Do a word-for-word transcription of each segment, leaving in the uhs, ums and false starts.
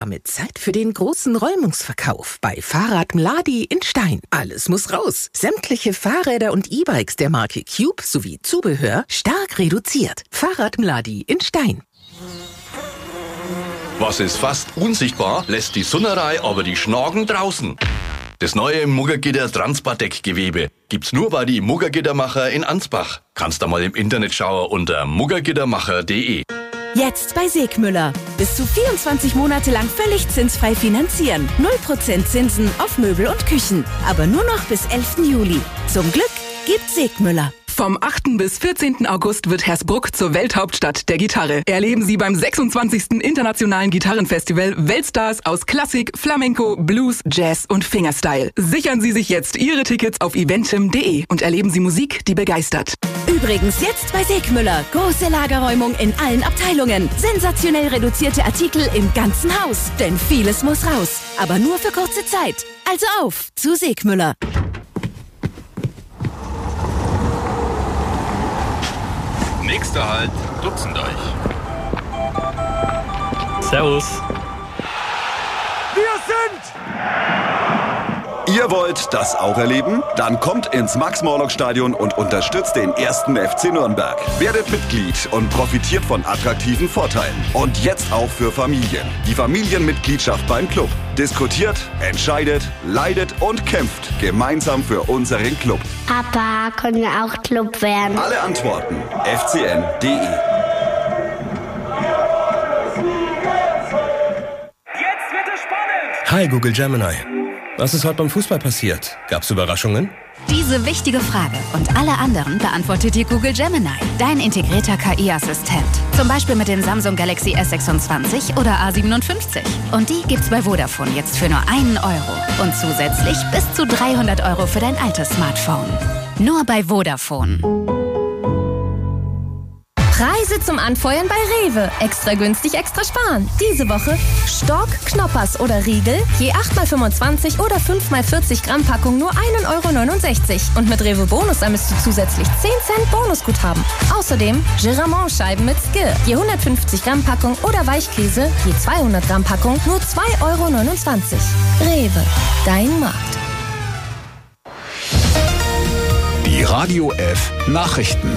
Mit Zeit für den großen Räumungsverkauf bei Fahrrad Mladi in Stein. Alles muss raus. Sämtliche Fahrräder und E-Bikes der Marke Cube sowie Zubehör stark reduziert. Fahrrad Mladi in Stein. Was ist fast unsichtbar, lässt die Sunnerei aber die Schnagen draußen. Das neue Muggergitter Transpardeck-Gewebe gibt's nur bei die Muggergittermacher in Ansbach. Kannst da mal im Internet schauen unter muggergittermacher punkt de. Jetzt bei Segmüller. Bis zu vierundzwanzig Monate lang völlig zinsfrei finanzieren. null Prozent Zinsen auf Möbel und Küchen. Aber nur noch bis elften Juli. Zum Glück gibt's Segmüller. Vom achten bis vierzehnten August wird Hersbruck zur Welthauptstadt der Gitarre. Erleben Sie beim sechsundzwanzigsten Internationalen Gitarrenfestival Weltstars aus Klassik, Flamenco, Blues, Jazz und Fingerstyle. Sichern Sie sich jetzt Ihre Tickets auf eventim punkt de und erleben Sie Musik, die begeistert. Übrigens jetzt bei Segmüller. Große Lagerräumung in allen Abteilungen. Sensationell reduzierte Artikel im ganzen Haus. Denn vieles muss raus. Aber nur für kurze Zeit. Also auf zu Segmüller. Nächster Halt, Dutzendreich. Servus. Wir sind... Ihr wollt das auch erleben? Dann kommt ins Max-Morlock-Stadion und unterstützt den ersten F C Nürnberg. Werdet Mitglied und profitiert von attraktiven Vorteilen. Und jetzt auch für Familien. Die Familienmitgliedschaft beim Club. Diskutiert, entscheidet, leidet und kämpft gemeinsam für unseren Club. Papa, können wir auch Club werden? Alle Antworten f c n punkt de. Jetzt wird es spannend! Hi Google Gemini. Was ist heute beim Fußball passiert? Gab's Überraschungen? Diese wichtige Frage und alle anderen beantwortet dir Google Gemini, dein integrierter K I-Assistent. Zum Beispiel mit dem Samsung Galaxy S sechsundzwanzig oder A siebenundfünfzig. Und die gibt's bei Vodafone jetzt für nur einen Euro. Und zusätzlich bis zu dreihundert Euro für dein altes Smartphone. Nur bei Vodafone. Preise zum Anfeuern bei Rewe. Extra günstig, extra sparen. Diese Woche Stork, Knoppers oder Riegel. Je acht mal fünfundzwanzig oder fünf mal vierzig Gramm Packung nur ein Euro neunundsechzig. Und mit Rewe Bonus ermisst du zusätzlich zehn Cent Bonusguthaben. Außerdem Giramont-Scheiben mit Skir. Je hundertfünfzig Gramm Packung oder Weichkäse. Je zweihundert Gramm Packung nur zwei Euro neunundzwanzig. Rewe, dein Markt. Die Radio F Nachrichten.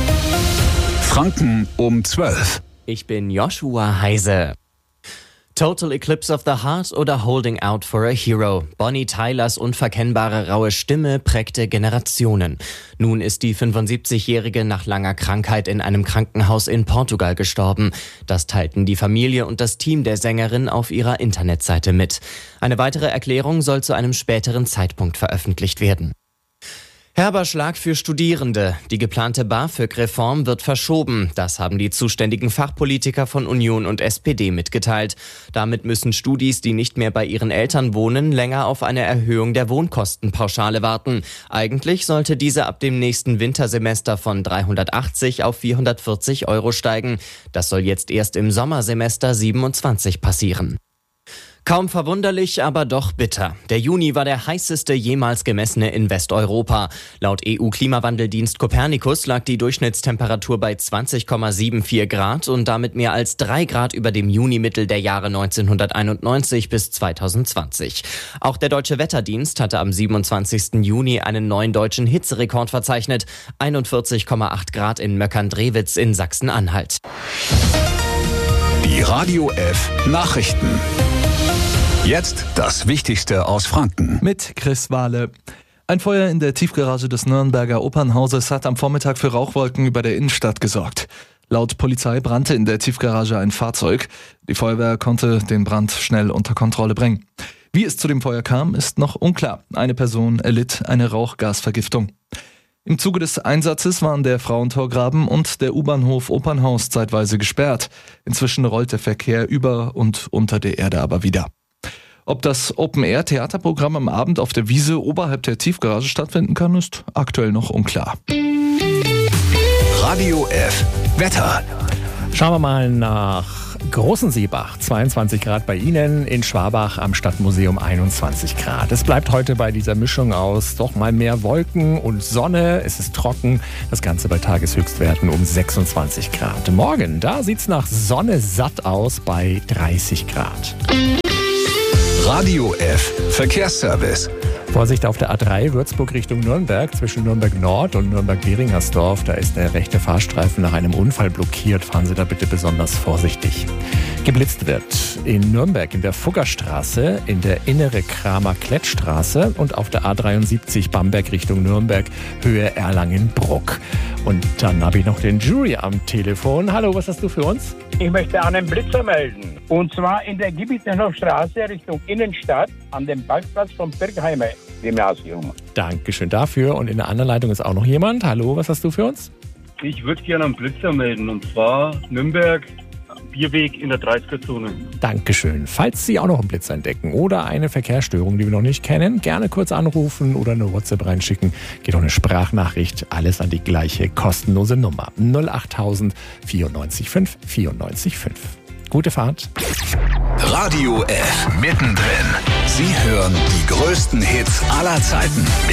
Franken um zwölf. Ich bin Joshua Heise. Total Eclipse of the Heart oder Holding Out for a Hero. Bonnie Tylers unverkennbare raue Stimme prägte Generationen. Nun ist die fünfundsiebzigjährige nach langer Krankheit in einem Krankenhaus in Portugal gestorben. Das teilten die Familie und das Team der Sängerin auf ihrer Internetseite mit. Eine weitere Erklärung soll zu einem späteren Zeitpunkt veröffentlicht werden. Herber Schlag für Studierende. Die geplante BAföG-Reform wird verschoben. Das haben die zuständigen Fachpolitiker von Union und S P D mitgeteilt. Damit müssen Studis, die nicht mehr bei ihren Eltern wohnen, länger auf eine Erhöhung der Wohnkostenpauschale warten. Eigentlich sollte diese ab dem nächsten Wintersemester von dreihundertachtzig auf vierhundertvierzig Euro steigen. Das soll jetzt erst im Sommersemester siebenundzwanzig passieren. Kaum verwunderlich, aber doch bitter. Der Juni war der heißeste jemals gemessene in Westeuropa. Laut E U-Klimawandeldienst Copernicus lag die Durchschnittstemperatur bei zwanzig Komma vierundsiebzig Grad und damit mehr als drei Grad über dem Junimittel der Jahre neunzehnhunderteinundneunzig bis zweitausendzwanzig. Auch der Deutsche Wetterdienst hatte am siebenundzwanzigsten Juni einen neuen deutschen Hitzerekord verzeichnet. einundvierzig Komma acht Grad in Möckern-Drewitz in Sachsen-Anhalt. Die Radio F Nachrichten. Jetzt das Wichtigste aus Franken. Mit Chris Wahle. Ein Feuer in der Tiefgarage des Nürnberger Opernhauses hat am Vormittag für Rauchwolken über der Innenstadt gesorgt. Laut Polizei brannte in der Tiefgarage ein Fahrzeug. Die Feuerwehr konnte den Brand schnell unter Kontrolle bringen. Wie es zu dem Feuer kam, ist noch unklar. Eine Person erlitt eine Rauchgasvergiftung. Im Zuge des Einsatzes waren der Frauentorgraben und der U-Bahnhof Opernhaus zeitweise gesperrt. Inzwischen rollt der Verkehr über und unter der Erde aber wieder. Ob das Open-Air-Theaterprogramm am Abend auf der Wiese oberhalb der Tiefgarage stattfinden kann, ist aktuell noch unklar. Radio F Wetter. Schauen wir mal nach Großenseebach zweiundzwanzig Grad bei Ihnen, in Schwabach am Stadtmuseum einundzwanzig Grad. Es bleibt heute bei dieser Mischung aus doch mal mehr Wolken und Sonne. Es ist trocken, das Ganze bei Tageshöchstwerten um sechsundzwanzig Grad. Morgen, da sieht es nach Sonne satt aus bei dreißig Grad. Radio F Verkehrsservice. Vorsicht auf der A drei Würzburg Richtung Nürnberg, zwischen Nürnberg Nord und Nürnberg-Deringersdorf. Da ist der rechte Fahrstreifen nach einem Unfall blockiert. Fahren Sie da bitte besonders vorsichtig. Geblitzt wird in Nürnberg in der Fuggerstraße, in der innere Kramer-Klettstraße und auf der A dreiundsiebzig Bamberg Richtung Nürnberg, Höhe Erlangen-Bruck. Und dann habe ich noch den Jury am Telefon. Hallo, was hast du für uns? Ich möchte einen Blitzer melden. Und zwar in der Giebitzer Straße Richtung Innenstadt an dem Parkplatz vom Birkheimer Gymnasium. Dankeschön dafür. Und in der anderen Leitung ist auch noch jemand. Hallo, was hast du für uns? Ich würde gerne einen Blitzer melden. Und zwar Nürnberg, Bierweg in der dreißiger-Zone. Dankeschön. Falls Sie auch noch einen Blitzer entdecken oder eine Verkehrsstörung, die wir noch nicht kennen, gerne kurz anrufen oder eine WhatsApp reinschicken. Geht auch eine Sprachnachricht. Alles an die gleiche kostenlose Nummer. null achttausend vierundneunzig fünf vierundneunzig fünf. Gute Fahrt. Radio F mittendrin. Sie hören die größten Hits aller Zeiten.